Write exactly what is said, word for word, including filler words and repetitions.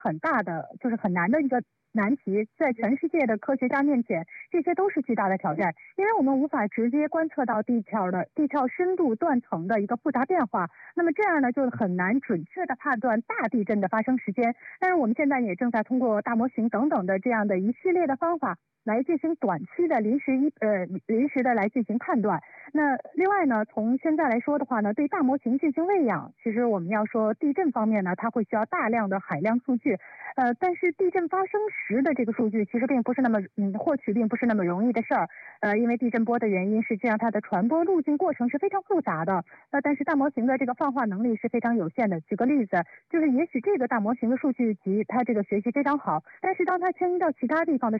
很大的，就是很难的一个难题，在全世界的科学家面前，这些都是巨大的挑战，因为我们无法直接观测到地壳的地壳深度断层的一个复杂变化，那么这样呢，就很难准确的判断大地震的发生时间。但是我们现在也正在通过大模型等等的这样的一系列的方法，来进行短期的临时一呃临时的来进行判断。那另外呢，从现在来说的话呢，对大模型进行喂养，其实我们要说地震方面呢，它会需要大量的海量数据，呃，但是地震发生时的这个数据其实并不是那么嗯获取并不是那么容易的事儿，呃，因为地震波的原因，实际上它的传播路径过程是非常复杂的，呃，但是大模型的这个泛化能力是非常有限的。举个例子，就是也许这个大模型的数据集它这个学习非常好，但是当它迁移到其他地方的